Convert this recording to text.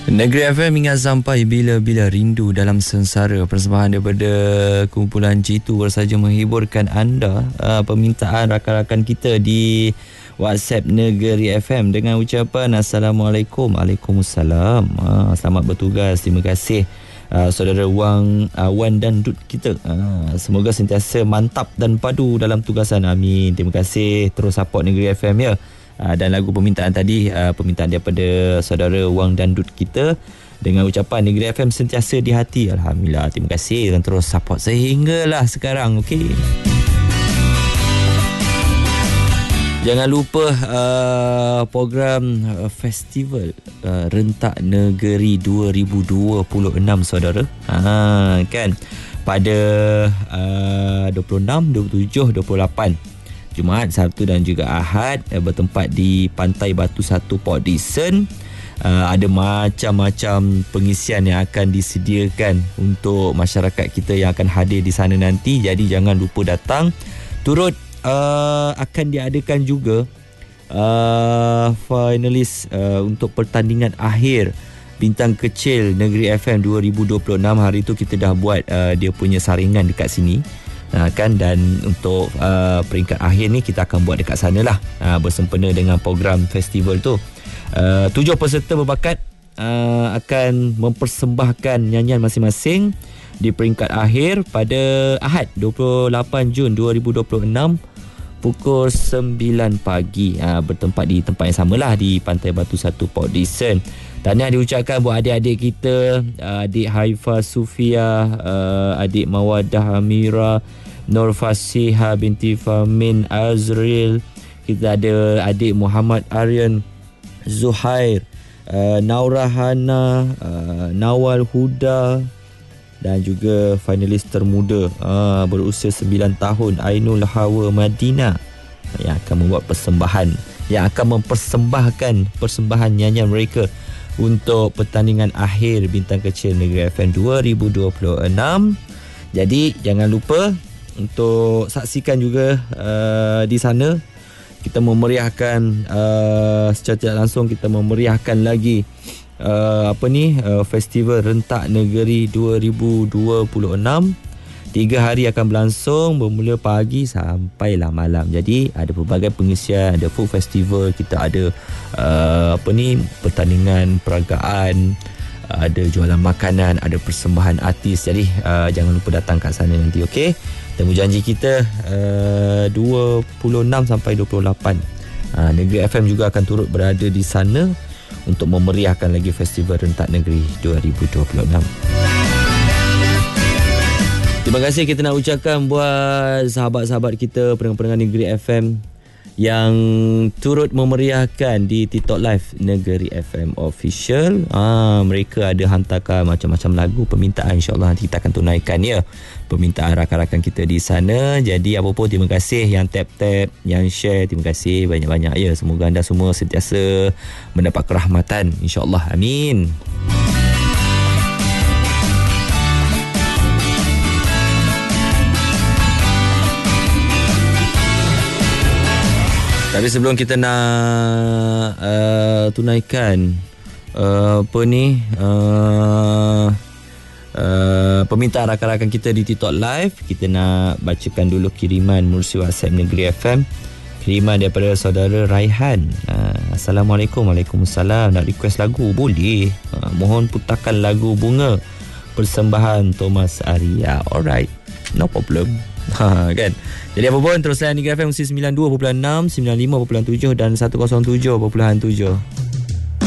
Negeri FM ingat sampai bila-bila rindu dalam sengsara. Persembahan daripada kumpulan G2 baru saja menghiburkan anda. Permintaan rakan-rakan kita di WhatsApp Negeri FM dengan ucapan Assalamualaikum. Waalaikumsalam. Selamat bertugas. Terima kasih saudara Wan dan Dut kita. Semoga sentiasa mantap dan padu dalam tugasan. Amin. Terima kasih. Terus support Negeri FM ya. Dan lagu permintaan tadi, permintaan daripada saudara Wang dan Dut kita dengan ucapan Negeri FM sentiasa di hati. Alhamdulillah, terima kasih dan terus support sehinggalah sekarang. Okey, jangan lupa program festival Rentak Negeri 2026 saudara. Kan pada 26, 27, 28 Jumaat, Sabtu dan juga Ahad, bertempat di Pantai Batu 1 Port Dickson. Ada macam-macam pengisian yang akan disediakan untuk masyarakat kita yang akan hadir di sana nanti. Jadi jangan lupa datang. Turut akan diadakan juga finalis untuk pertandingan akhir Bintang Kecil Negeri FM 2026. Hari itu kita dah buat dia punya saringan dekat sini. Kan, dan untuk peringkat akhir ni kita akan buat dekat sana lah, bersempena dengan program festival tu. 7 peserta berbakat akan mempersembahkan nyanyian masing-masing di peringkat akhir pada Ahad 28 Jun 2026 pukul 9 pagi, bertempat di tempat yang samalah di Pantai Batu 1 Port Dickson. Tahniah diucapkan buat adik-adik kita, adik Haifa Sufia, adik Mawadah Amira, Nur Fasiha binti Famin Azril. Kita ada adik Muhammad Aryan Zuhair, Naura Hana, Nawal Huda, dan juga finalis termuda berusia 9 tahun Ainul Hawa Madina yang akan membuat persembahan, yang akan mempersembahkan persembahan nyanyian mereka untuk pertandingan akhir Bintang Kecil Negeri FM 2026. Jadi jangan lupa untuk saksikan juga di sana. Kita memeriahkan secara tidak langsung, kita memeriahkan lagi festival Rentak Negeri 2026. 3 hari akan berlangsung, bermula pagi sampailah malam. Jadi ada pelbagai pengisian, ada food festival, kita ada pertandingan peragaan, ada jualan makanan, ada persembahan artis. Jadi jangan lupa datang kat sana nanti. Okey, temu janji kita 26 sampai 28. Negeri FM juga akan turut berada di sana untuk memeriahkan lagi festival Rentak Negeri 2026. Terima kasih kita nak ucapkan buat sahabat-sahabat kita, pendengar-pendengar Negeri FM yang turut memeriahkan di TikTok Live Negeri FM Official. Mereka ada hantarkan macam-macam lagu permintaan. InsyaAllah nanti kita akan tunaikan ya permintaan rakan-rakan kita di sana. Jadi apa pun, terima kasih yang tap-tap, yang share, terima kasih banyak-banyak ya. Semoga anda semua sentiasa mendapat kerahmatan, insyaAllah. Amin. Tapi sebelum kita nak tunaikan permintaan rakan-rakan kita di TikTok Live, kita nak bacakan dulu kiriman melalui WhatsApp Negeri FM. Kiriman daripada saudara Raihan. Assalamualaikum. Waalaikumsalam. Nak request lagu boleh? Mohon putarkan lagu Bunga persembahan Thomas Arya. Alright, no problem. Kan. Jadi apa pun, terus layan Negeri FM 92.6, 95.7 dan 107.7.